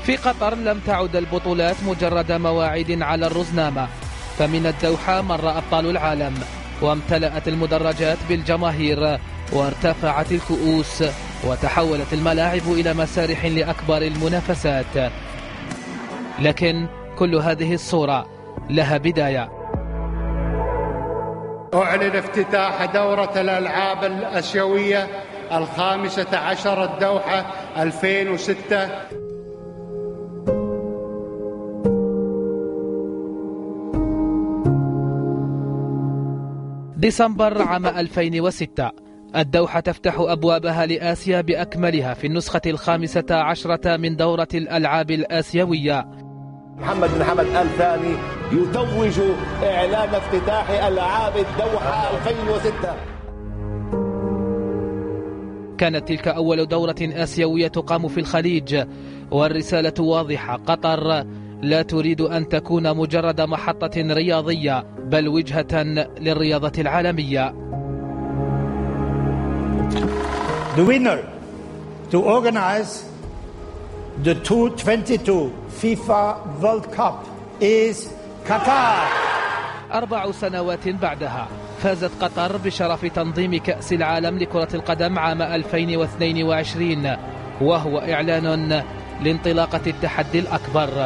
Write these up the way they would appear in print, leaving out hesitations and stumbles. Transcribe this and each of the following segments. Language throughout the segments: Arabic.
في قطر لم تعد البطولات مجرد مواعيد على الرزنامة، فمن الدوحة مر أبطال العالم، وامتلأت المدرجات بالجماهير، وارتفعت الكؤوس، وتحولت الملاعب إلى مسارح لأكبر المنافسات. لكن كل هذه الصورة لها بداية. أعلن افتتاح دورة الألعاب الآسيوية 15 الدوحة 2006. ديسمبر عام 2006 الدوحة تفتح أبوابها لآسيا بأكملها في النسخة 15 من دورة الألعاب الآسيوية. محمد بن حمد آل ثاني يتوج إعلان افتتاح ألعاب الدوحة 2006. كانت تلك أول دورة آسيوية تقام في الخليج، والرسالة واضحة: قطر لا تريد أن تكون مجرد محطة رياضية، بل وجهة للرياضة العالمية. The winner to organize the 2022 FIFA World Cup is Qatar. 4 سنوات بعدها فازت قطر بشرف تنظيم كأس العالم لكرة القدم عام 2022، وهو إعلان لانطلاقة التحدي الأكبر.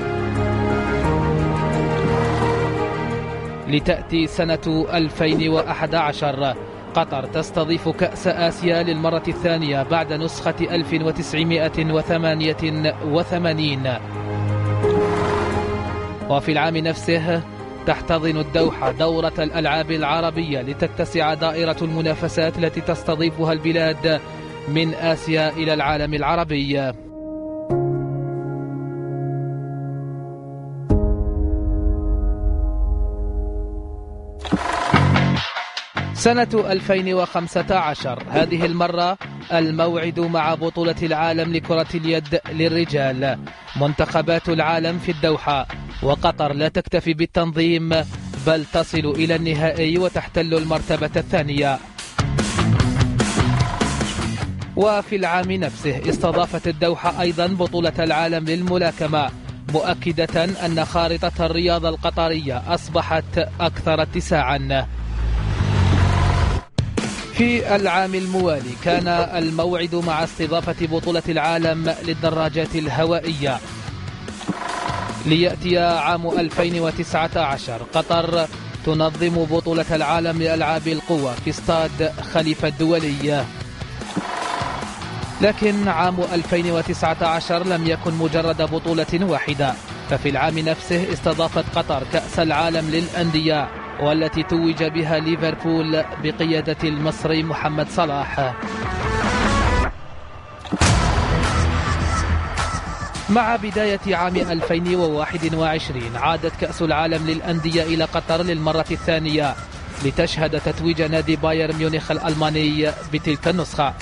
لتأتي سنة 2011 قطر تستضيف كأس آسيا للمرة الثانية بعد نسخة 1988. وفي العام نفسه تحتضن الدوحة دورة الألعاب العربية لتتسع دائرة المنافسات التي تستضيفها البلاد من آسيا إلى العالم العربي. سنة 2015 هذه المرة الموعد مع بطولة العالم لكرة اليد للرجال. منتخبات العالم في الدوحة، وقطر لا تكتفي بالتنظيم بل تصل إلى النهائي وتحتل المرتبة الثانية. وفي العام نفسه استضافت الدوحة أيضا بطولة العالم للملاكمة، مؤكدة أن خارطة الرياضة القطرية أصبحت أكثر اتساعا. في العام الموالي كان الموعد مع استضافة بطولة العالم للدراجات الهوائية. ليأتي عام 2019 قطر تنظم بطولة العالم لألعاب القوى في استاد خليفة الدولي. لكن عام 2019 لم يكن مجرد بطولة واحدة، ففي العام نفسه استضافت قطر كأس العالم للأندية، والتي توج بها ليفربول بقيادة المصري محمد صلاح. مع بداية عام 2021 عادت كأس العالم للأندية إلى قطر للمرة الثانية لتشهد تتويج نادي بايرن ميونخ الألماني بتلك النسخة.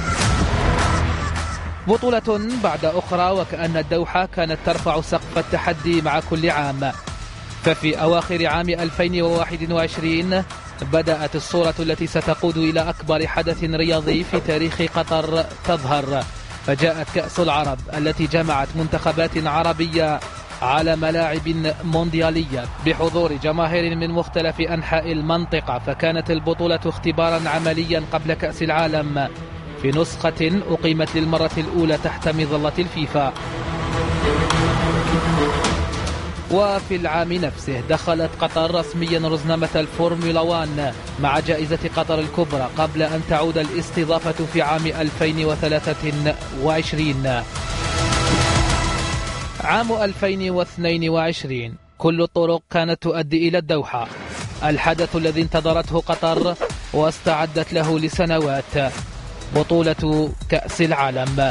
بطولة بعد أخرى، وكأن الدوحة كانت ترفع سقف التحدي مع كل عام. ففي أواخر عام 2021 بدأت الصورة التي ستقود إلى أكبر حدث رياضي في تاريخ قطر تظهر، فجاءت كأس العرب التي جمعت منتخبات عربية على ملاعب مونديالية بحضور جماهير من مختلف أنحاء المنطقة. فكانت البطولة اختبارا عمليا قبل كأس العالم في نسخة أقيمت للمرة الأولى تحت مظلة الفيفا. وفي العام نفسه دخلت قطر رسميا رزنامة الفورمولا 1 مع جائزة قطر الكبرى، قبل أن تعود الاستضافة في عام 2023. عام 2022 كل الطرق كانت تؤدي إلى الدوحة، الحدث الذي انتظرته قطر واستعدت له لسنوات، بطولة كأس العالم.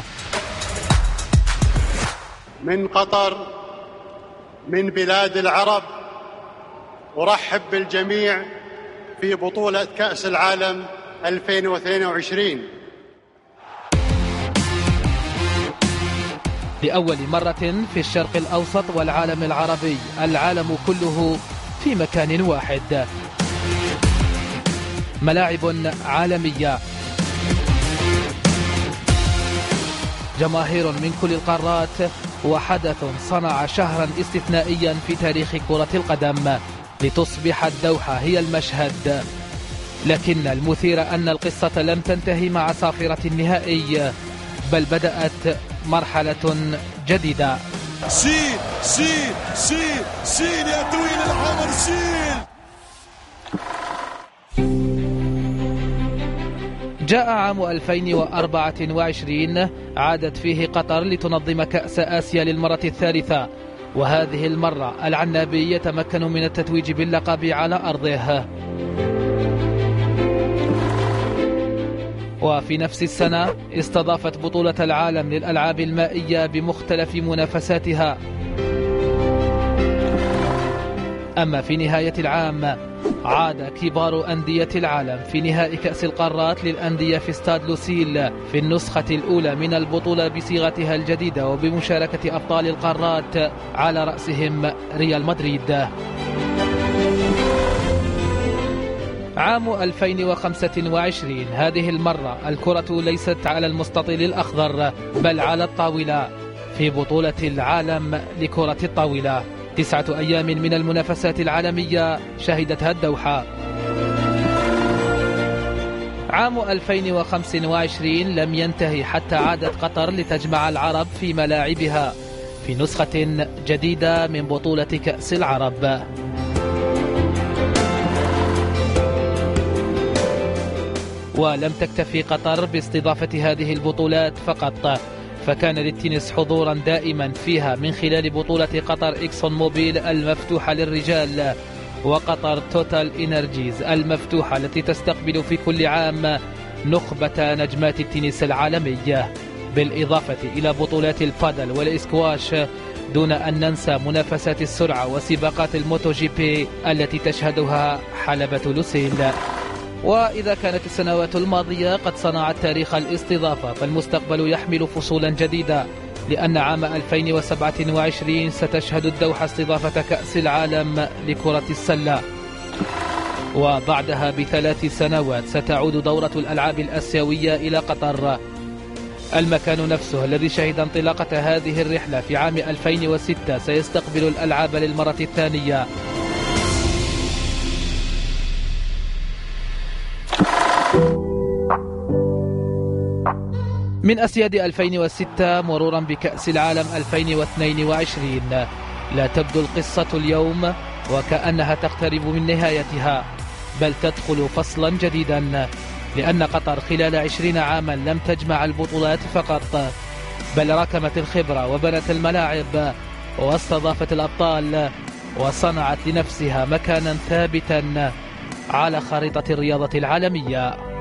من قطر، من بلاد العرب، أرحب بالجميع في بطولة كأس العالم 2022. لأول مرة في الشرق الأوسط والعالم العربي، العالم كله في مكان واحد، ملاعب عالمية، جماهير من كل القارات، وحدث صنع شهرا استثنائيا في تاريخ كرة القدم لتصبح الدوحة هي المشهد. لكن المثير أن القصة لم تنتهي مع صافرة النهائي، بل بدأت مرحلة جديدة. شيل شيل شيل شيل يا طويل العمر شيل. جاء عام 2024 عادت فيه قطر لتنظم كأس آسيا للمرة الثالثة، وهذه المرة العنابي يتمكن من التتويج باللقب على أرضه. وفي نفس السنة استضافت بطولة العالم للألعاب المائية بمختلف منافساتها. أما في نهاية العام عاد كبار أندية العالم في نهائي كأس القارات للأندية في استاد لوسيل في النسخة الأولى من البطولة بصيغتها الجديدة وبمشاركة أبطال القارات على رأسهم ريال مدريد. عام 2025 هذه المرة الكرة ليست على المستطيل الأخضر بل على الطاولة في بطولة العالم لكرة الطاولة. 9 أيام من المنافسات العالمية شهدتها الدوحة. عام 2025 لم ينتهي حتى عادت قطر لتجمع العرب في ملاعبها في نسخة جديدة من بطولة كأس العرب. ولم تكتفي قطر باستضافة هذه البطولات فقط، فكان للتنس حضورا دائما فيها من خلال بطولة قطر إكسون موبيل المفتوحة للرجال، وقطر توتال إنرجيز المفتوحة التي تستقبل في كل عام نخبة نجمات التنس العالمية، بالإضافة إلى بطولات البادل والإسكواش، دون أن ننسى منافسات السرعة وسباقات الموتو جي بي التي تشهدها حلبة لوسيل. وإذا كانت السنوات الماضية قد صنعت تاريخ الاستضافة، فالمستقبل يحمل فصولا جديدة، لأن عام 2027 ستشهد الدوحة استضافة كأس العالم لكرة السلة، وبعدها ب3 سنوات ستعود دورة الألعاب الآسيوية إلى قطر، المكان نفسه الذي شهد انطلاقة هذه الرحلة في عام 2006 سيستقبل الألعاب للمرة الثانية. من أسياد 2006 مرورا بكأس العالم 2022 لا تبدو القصة اليوم وكأنها تقترب من نهايتها، بل تدخل فصلا جديدا، لأن قطر خلال 20 عاما لم تجمع البطولات فقط، بل ركمت الخبرة وبنت الملاعب واستضافت الأبطال وصنعت لنفسها مكانا ثابتا على خريطة الرياضة العالمية.